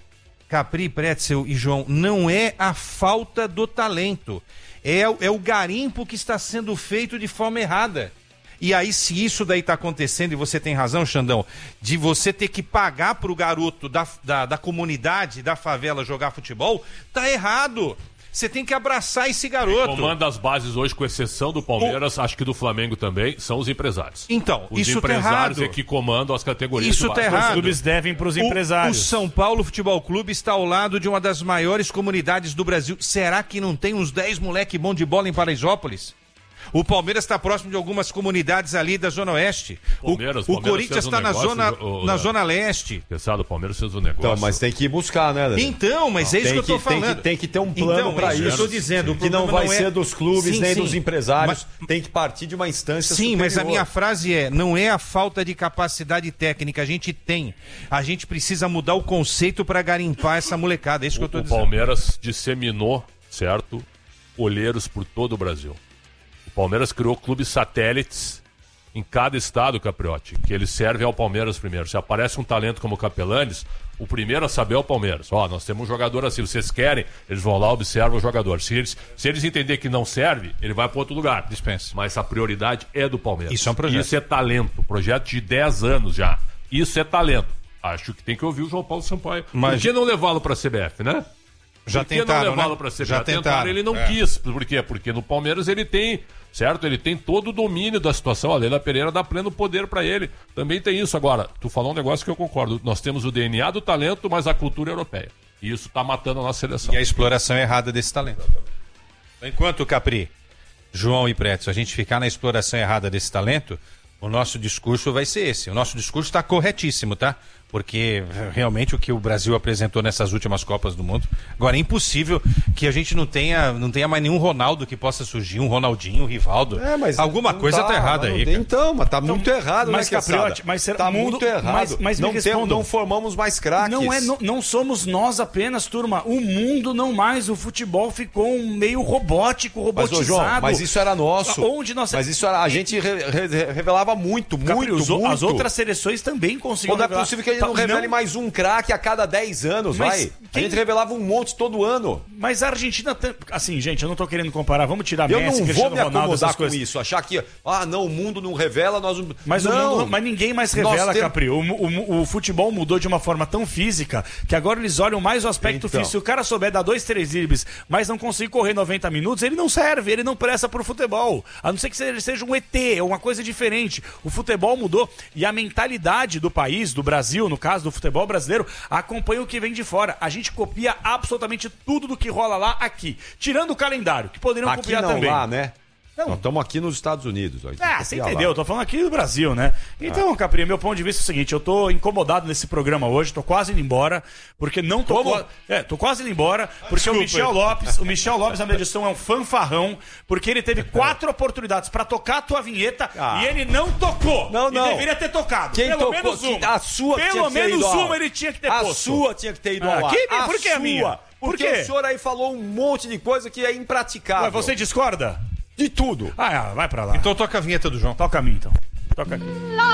Capri, Pretzel e João, não é a falta do talento. É, é o garimpo que está sendo feito de forma errada. E aí, se isso daí está acontecendo, e você tem razão, Xandão, de você ter que pagar para o garoto da, da, da comunidade, da favela jogar futebol, tá errado. Você tem que abraçar esse garoto. Quem comanda as bases hoje, com exceção do Palmeiras, o... acho que do Flamengo também, são os empresários. Então, os isso tá errado. Os empresários é que comandam as categorias. Isso tá errado. Os clubes devem para os empresários. O São Paulo Futebol Clube está ao lado de uma das maiores comunidades do Brasil. Será que não tem uns dez moleque bom de bola em Paraisópolis? O Palmeiras está próximo de algumas comunidades ali da Zona Oeste. Palmeiras, o, o Palmeiras Corinthians está um na, zona, o, o, na Zona Leste. Pensado, o Palmeiras fez um negócio. Então, mas tem que ir buscar, né, Daniel? Então, mas não, é isso que eu estou falando. Tem que, tem que ter um plano então, para isso. isso. Eu estou dizendo. Que não vai não é... ser dos clubes sim, nem sim. dos empresários. Mas... Tem que partir de uma instância Sim, superior. mas a minha frase é, não é a falta de capacidade técnica. A gente tem. A gente precisa mudar o conceito para garimpar essa molecada. É isso que eu estou dizendo. O Palmeiras disseminou, certo, olheiros por todo o Brasil. O Palmeiras criou clubes satélites em cada estado, Capriotti, que eles servem ao Palmeiras primeiro. Se aparece um talento como o Capelanes, o primeiro a saber é o Palmeiras. Ó, nós temos um jogador assim, vocês querem, eles vão lá, observam o jogador. Se eles, se eles entenderem que não serve, ele vai para outro lugar. Dispensa. Mas a prioridade é do Palmeiras. Isso é um projeto. Isso é talento, projeto de dez anos já. Isso é talento. Acho que tem que ouvir o João Paulo Sampaio. Mas... Por que não levá-lo para a C B F, né? Já Por que tentaram, não levá-lo né? para a C B F? Já Já tentaram, tentaram. ele não é. quis. Por quê? Porque no Palmeiras ele tem, certo? Ele tem todo o domínio da situação. A Leila Pereira dá pleno poder para ele. Também tem isso. Agora, tu falou um negócio que eu concordo. Nós temos o D N A do talento, mas a cultura europeia. E isso tá matando a nossa seleção. E a exploração errada desse talento. Enquanto, Capri, João e Pretzel, a gente ficar na exploração errada desse talento, o nosso discurso vai ser esse. O nosso discurso está corretíssimo, tá? Porque realmente o que o Brasil apresentou nessas últimas Copas do Mundo. Agora, é impossível que a gente não tenha, não tenha mais nenhum Ronaldo que possa surgir, um Ronaldinho, um Rivaldo. É, mas alguma coisa tá, tá errada aí. Tem, então, mas tá muito errado, mas, né, Capriotti, mas será, tá mundo, muito errado. Mas, mas não, me tem, não formamos mais craques. Não, é, não, não somos nós apenas, turma. O mundo não mais. O futebol ficou um meio robótico, robotizado. Mas, ô, João, mas isso era nosso. Onde nós... Mas isso era, a gente re, re, revelava muito, Capri, muito, os, muito. As outras seleções também conseguiram Quando é revelar. possível que a gente não revele não... mais um craque a cada dez anos, mas vai. Quem... A gente revelava um monte todo ano. Mas a Argentina, assim, gente, eu não tô querendo comparar, vamos tirar eu Messi, não Cristiano vou me Ronaldo, acomodar essas com coisas. isso, achar que, ah, não, o mundo não revela, nós não... Mas, não. O mundo, mas ninguém mais revela, tem... Capri. O, o, o futebol mudou de uma forma tão física que agora eles olham mais o aspecto então. físico. Se o cara souber dar dois, três dribles, mas não conseguir correr noventa minutos, ele não serve, ele não presta pro futebol. A não ser que ele seja um E T, uma coisa diferente. O futebol mudou e a mentalidade do país, do Brasil, no caso do futebol brasileiro, acompanha o que vem de fora. A gente copia absolutamente tudo do que rola lá aqui. Tirando o calendário, que poderiam aqui copiar não, também. Lá, né? Não. Nós estamos aqui nos Estados Unidos. Ó, ah, você entendeu? Eu tô falando aqui do Brasil, né? Então, ah. Capri, meu ponto de vista é o seguinte, eu tô incomodado nesse programa hoje, tô quase indo embora, porque não tô... Co... É, tô quase indo embora, porque Desculpa. o Michel Lopes, o Michel Lopes, na minha edição, é um fanfarrão, porque ele teve quatro oportunidades pra tocar a tua vinheta ah. e ele não tocou. Não, não. E deveria ter tocado. Quem Pelo tocou? menos uma. A sua Pelo tinha que ter menos ido uma ao... ele tinha que ter a posto. A sua tinha que ter ido ah, ao ar. Que, a por que sua? a minha? Por porque quê? o senhor aí falou um monte de coisa que é impraticável. Ué, você discorda? De tudo. Ah, vai pra lá. Então toca a vinheta do João. Toca a mim, então. Toca aqui.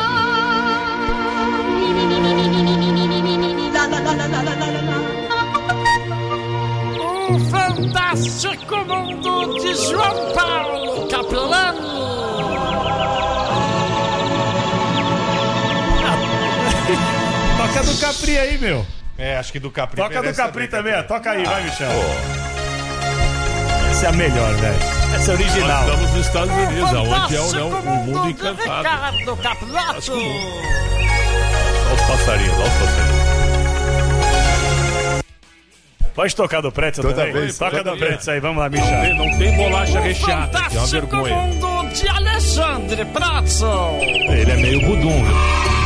O fantástico mundo de João Paulo Capelano. Toca do Capri aí, meu. É, acho que do Capri. Toca do Capri também, ó. Toca aí, ah, vai, Michel. Oh. Essa é a melhor, velho. Essa é original. Nós estamos nos Estados Unidos, onde é o, não, o mundo encantado. Ricardo Capelato. Olha os passarinhos, olha os passarinhos. Pode tocar do Pretzel Toda também? Vez, toca do Pretzel aí, vamos lá, Não Michel. tem, não tem bolacha recheada, que é uma vergonha. Mundo de Alexandre Pretzel. Ele é meio budum, viu?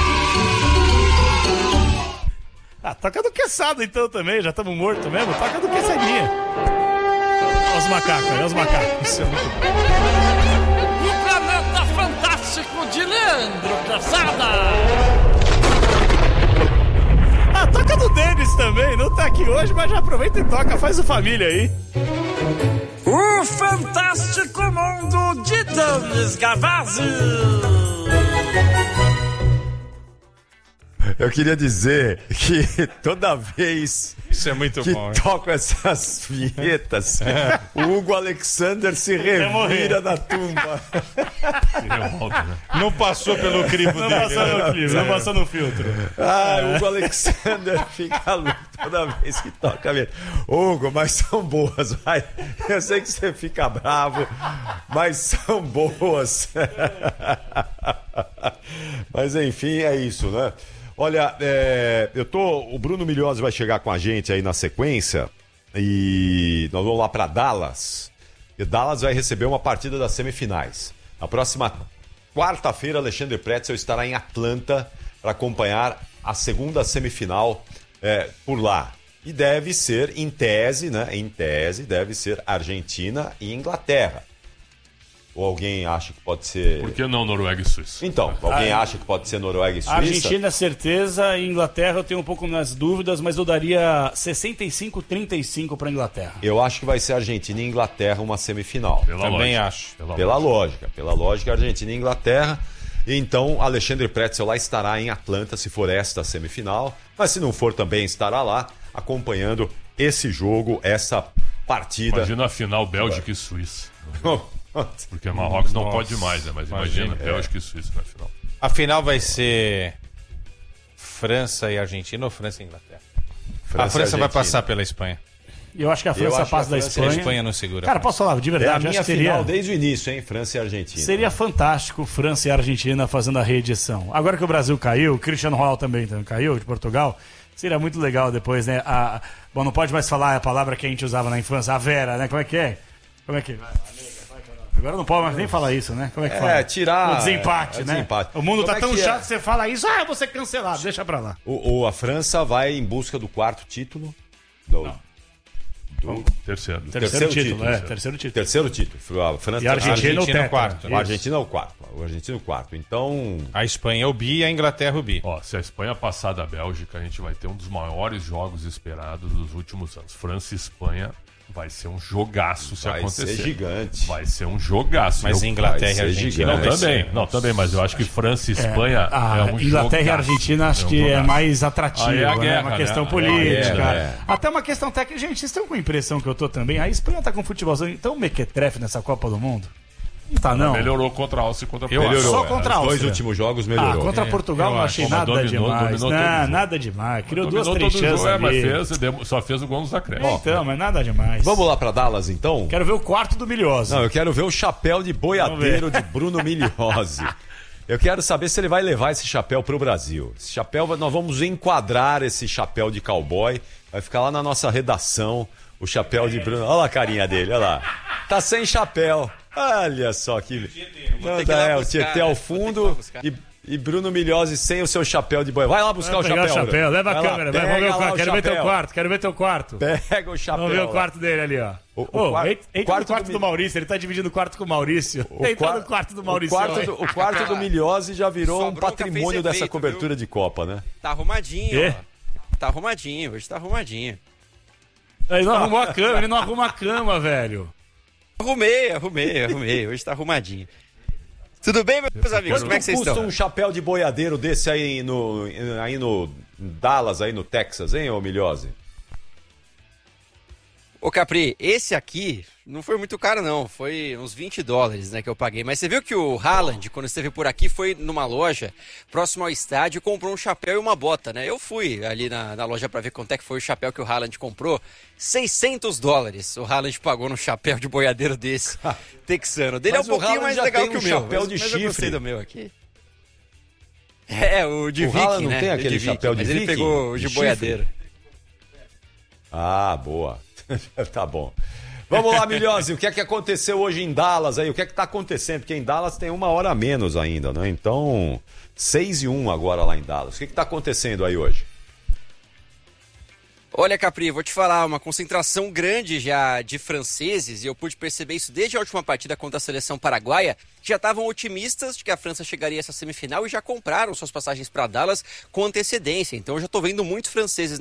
Ah, toca do Quesada então também, já estamos mortos mesmo. Toca do Quesadinha. Olha os macacos, olha os macacos. Isso é muito bom. O planeta fantástico de Leandro Quesada. Ah, toca do Denis também, não tá aqui hoje, mas já aproveita e toca, faz o família aí. O fantástico mundo de Denis Gavazzi. eu queria dizer que toda vez Isso é muito que bom. tocam essas vinhetas, o Hugo Alexander se revira na tumba. Não passou pelo crivo Não dele. passou né? no filtro, não passou no filtro. Ah, o Hugo Alexander fica louco toda vez que toca a vinheta. Hugo, mas são boas, vai. Eu sei que você fica bravo, mas são boas. Mas enfim, é isso, né? Olha, é, eu tô. O Bruno Milhozzi vai chegar com a gente aí na sequência e nós vamos lá para Dallas. E Dallas vai receber uma partida das semifinais. Na próxima quarta-feira, Alexandre Pretzel estará em Atlanta para acompanhar a segunda semifinal é, por lá. E deve ser, em tese, né? Em tese, deve ser Argentina e Inglaterra. Ou alguém acha que pode ser... Por que não Noruega e Suíça? Então, alguém acha que pode ser Noruega e Suíça? Argentina, certeza. E Inglaterra, eu tenho um pouco nas dúvidas, mas eu daria sessenta e cinco a trinta e cinco para Inglaterra. Eu acho que vai ser Argentina e Inglaterra uma semifinal. Pela Também lógica. acho. Pela Pela lógica. lógica, pela lógica, Argentina e Inglaterra. Então, Alexandre Pretzel lá estará em Atlanta, se for esta semifinal. Mas se não for, também estará lá, acompanhando esse jogo, essa partida. Imagina a final Bélgica e Suíça. Porque Marrocos não Nossa, pode mais, né? Mas imagina, imagina, Bélgica e Suíça na final. A final vai ser França e Argentina ou França e Inglaterra? França a França e vai Argentina. passar pela Espanha. E eu acho que a Eu França acho passa que a da França- A Espanha. Espanha não segura. Cara, posso falar, de É a verdade, minha acho que seria, final desde o início, hein? França e Argentina. seria fantástico França e Argentina fazendo a reedição. Agora que o Brasil caiu, o Cristiano Ronaldo também então, caiu, de Portugal, seria muito legal depois, né? A, bom, não pode mais falar a palavra que a gente usava na infância, a Vera, né? Como é que é? Como é que... Agora não pode mais nem falar isso, né? Como é que É, fala? tirar- O desempate, é, né? desempate. O mundo Como tá é tão que é? chato que você fala isso, ah, eu vou ser cancelado, deixa pra lá. O, o- a França vai em busca do quarto título. Do, do Terceiro. Terceiro, Terceiro título, título, é, terceiro título. terceiro título. A França E a Argentina, Argentina o tetra. no quarto. A Argentina é o quarto. O Argentina é o quarto. Então, A Espanha é o bi e a Inglaterra é o bi. Ó, se a Espanha passar da Bélgica, a gente vai ter um dos maiores jogos esperados dos últimos anos. França e Espanha vai ser um jogaço se vai acontecer. ser gigante. Vai ser um jogaço. Mas Eu- Inglaterra vai e ser Argentina gigante. Não, vai também. ser- Não, também, mas eu acho que França e Espanha a é um Inglaterra e jogaço. Argentina acho É um que é jogaço. mais atrativo, Aí é a né? guerra, Uma né? questão Aí é a política. guerra, é. Até uma questão técnica. Gente, vocês estão com a impressão que eu tô também? A Espanha tá com futebolzão tão mequetrefe nessa Copa do Mundo? Não tá, não. Melhorou contra a Áustria e contra a Eu Portugal. Só é. contra a Os dois Áustria. últimos jogos Ah, melhorou. contra É, Portugal eu não acho. achei Mas nada dominou, demais. dominou não, todo o jogo. nada demais. Criou duas, Dominou três todo o chances jogo, é, ali. mas fez, demo- só fez o gol nos acréscimos. Então, mas nada demais. Vamos lá para Dallas, então? Quero ver o quarto do Milhosa. Não, eu quero ver o chapéu de boiadeiro de Bruno Milhozzi. Eu quero saber se ele vai levar esse chapéu pro Brasil. Esse chapéu, nós vamos enquadrar esse chapéu de cowboy. Vai ficar lá na nossa redação, o chapéu de Bruno. Olha lá a carinha dele, olha lá. Tá sem chapéu. Olha só que... Não, ter que ir lá é, o buscar, Tietê né? ao Vou ter que ir fundo lá buscar. e, e Bruno Milhozzi sem o seu chapéu de boi. Vai lá buscar Vai o pegar chapéu. o chapéu, Bruno. leva a Vai lá, câmera, vai, pega vamos ver o lá quarto. Quero ver teu chapéu. quarto, quero ver teu quarto. Pega o chapéu. Vamos ver o lá. quarto dele ali, ó. O- o Ô, quarto- entra o entra quarto no quarto do do, Mi- Maurício, ele tá dividindo o quarto com o Maurício. Entra quar- no quarto do Maurício. O quarto aí. do, o quarto do Milhozzi já virou um Sobrou, já patrimônio fez dessa efeito, cobertura de Copa, né? Tá arrumadinho, Quê? ó. Tá arrumadinho, hoje tá arrumadinho. Ele não arrumou a cama, ele não arruma a cama, velho. Arrumei, arrumei, arrumei. Hoje tá arrumadinho. Tudo bem, meus amigos? Como é que vocês custa estão? um chapéu de boiadeiro desse aí no, aí no Dallas, aí no Texas, hein, ô Milhozzi? Ô Capri, esse aqui não foi muito caro não, foi uns vinte dólares, né, que eu paguei. Mas você viu que o Haaland, quando esteve por aqui, foi numa loja próximo ao estádio e comprou um chapéu e uma bota, né? Eu fui ali na, na loja pra ver quanto é que foi o chapéu que o Haaland comprou. seiscentos dólares o Haaland pagou num chapéu de boiadeiro desse texano. O dele Mas é um o pouquinho Haaland mais já legal tem que um o meu, chapéu mas, de mas eu chifre. gostei do meu aqui. É, o de O viking, Haaland não né? tem O aquele de viking, chapéu de mas ele viking? pegou o De de chifre? boiadeiro. Ah, boa. Tá bom. Vamos lá, Milhozzi, o que é que aconteceu hoje em Dallas aí? O que é que tá acontecendo? Porque em Dallas tem uma hora a menos ainda, né? Então, seis e um agora lá em Dallas. O que é que tá acontecendo aí hoje? Olha, Capri, vou te falar, uma concentração grande já de franceses, e eu pude perceber isso desde a última partida contra a seleção paraguaia, que já estavam otimistas de que a França chegaria a essa semifinal e já compraram suas passagens para Dallas com antecedência. Então eu já estou vendo muitos franceses